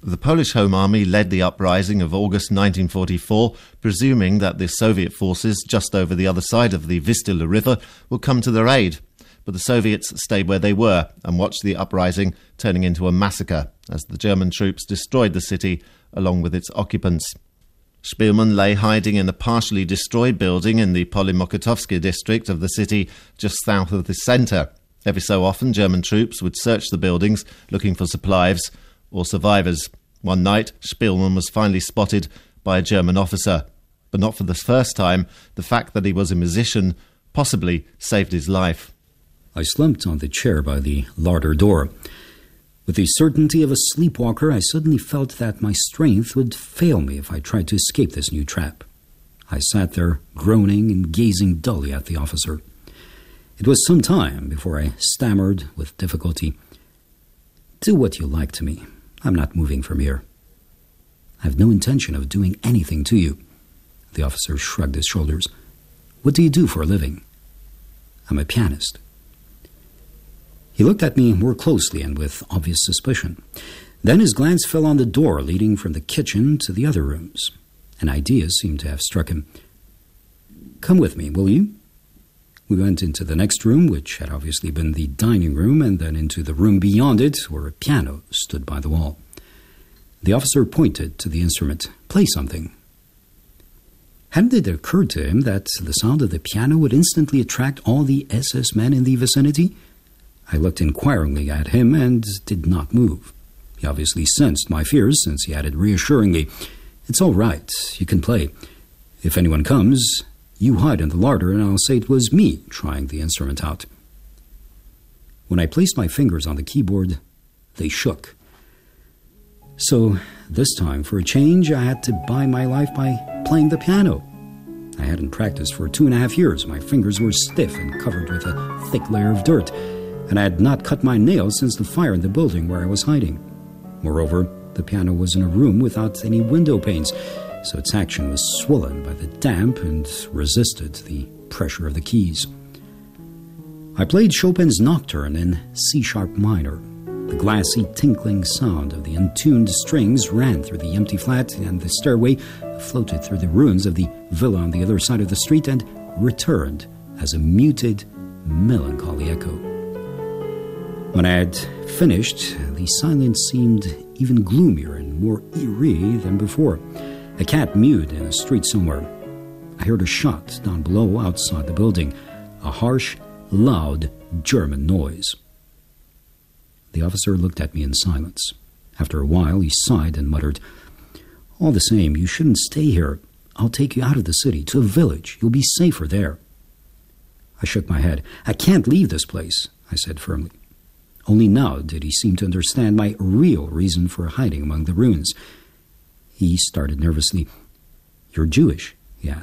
The Polish Home Army led the uprising of August 1944, presuming that the Soviet forces just over the other side of the Vistula River would come to their aid. But the Soviets stayed where they were and watched the uprising turning into a massacre as the German troops destroyed the city along with its occupants. Spielmann lay hiding in a partially destroyed building in the Poly-Mokotovsky district of the city just south of the centre. Every so often, German troops would search the buildings looking for supplies or survivors. One night, Spielmann was finally spotted by a German officer. But not for the first time, the fact that he was a musician possibly saved his life. I slumped on the chair by the larder door. With the certainty of a sleepwalker, I suddenly felt that my strength would fail me if I tried to escape this new trap. I sat there, groaning and gazing dully at the officer. It was some time before I stammered with difficulty, "Do what you like to me. I'm not moving from here." "I have no intention of doing anything to you." The officer shrugged his shoulders. "What do you do for a living?" "I'm a pianist." He looked at me more closely and with obvious suspicion. Then his glance fell on the door leading from the kitchen to the other rooms. An idea seemed to have struck him. "Come with me, will you?" We went into the next room, which had obviously been the dining room, and then into the room beyond it, where a piano stood by the wall. The officer pointed to the instrument. "Play something." Hadn't it occurred to him that the sound of the piano would instantly attract all the SS men in the vicinity? I looked inquiringly at him and did not move. He obviously sensed my fears, since he added reassuringly, "It's all right, you can play. If anyone comes, you hide in the larder and I'll say it was me trying the instrument out." When I placed my fingers on the keyboard, they shook. So this time, for a change, I had to buy my life by playing the piano. I hadn't practiced for 2.5 years. My fingers were stiff and covered with a thick layer of dirt, and I had not cut my nails since the fire in the building where I was hiding. Moreover, the piano was in a room without any window panes, so its action was swollen by the damp and resisted the pressure of the keys. I played Chopin's Nocturne in C-sharp minor. The glassy, tinkling sound of the untuned strings ran through the empty flat, and the stairway floated through the ruins of the villa on the other side of the street and returned as a muted, melancholy echo. When I had finished, the silence seemed even gloomier and more eerie than before. A cat mewed in a street somewhere. I heard a shot down below outside the building, a harsh, loud German noise. The officer looked at me in silence. After a while, he sighed and muttered, "All the same, you shouldn't stay here. I'll take you out of the city, to a village. You'll be safer there." I shook my head. "I can't leave this place," I said firmly. Only now did he seem to understand my real reason for hiding among the ruins. He started nervously. "You're Jewish."